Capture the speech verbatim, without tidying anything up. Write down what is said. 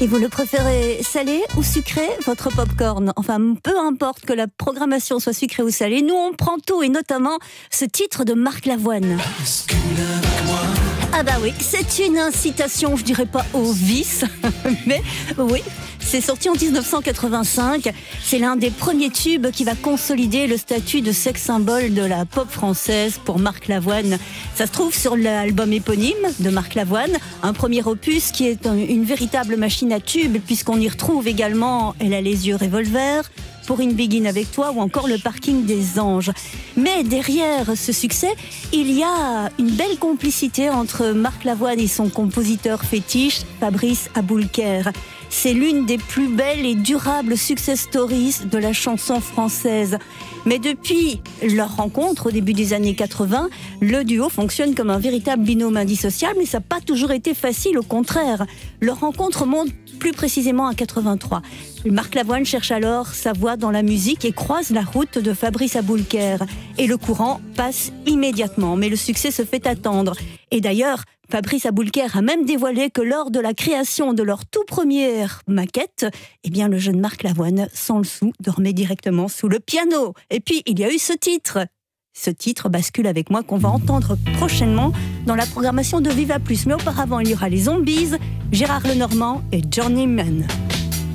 Et vous le préférez salé ou sucré, votre popcorn? Enfin, peu importe que la programmation soit sucrée ou salée, nous on prend tout, et notamment ce titre de Marc Lavoine. Ah bah oui, c'est une incitation, je dirais pas au vice, mais oui, c'est sorti en dix-neuf cent quatre-vingt-cinq. C'est l'un des premiers tubes qui va consolider le statut de sex symbole de la pop française pour Marc Lavoine. Ça se trouve sur l'album éponyme de Marc Lavoine, un premier opus qui est une véritable machine à tubes, puisqu'on y retrouve également Elle a les yeux revolver, Pour une Begin avec toi ou encore Le parking des anges. Mais derrière ce succès, il y a une belle complicité entre Marc Lavoine et son compositeur fétiche, Fabrice Aboulker. C'est l'une des plus belles et durables success stories de la chanson française. Mais depuis leur rencontre au début des années quatre-vingts, le duo fonctionne comme un véritable binôme indissociable, mais ça n'a pas toujours été facile, au contraire. Leur rencontre monte plus précisément à quatre-vingt-trois. Marc Lavoine cherche alors sa voie dans la musique et croise la route de Fabrice Aboulker. Et le courant passe immédiatement, mais le succès se fait attendre. Et d'ailleurs, Fabrice Aboulker a même dévoilé que lors de la création de leur tout première maquette, eh bien le jeune Marc Lavoine, sans le sou, dormait directement sous le piano. Et puis, il y a eu ce titre. Ce titre, Bascule avec moi, qu'on va entendre prochainement dans la programmation de Viva Plus. Mais auparavant, il y aura les Zombies, Gérard Lenormand et Journeyman.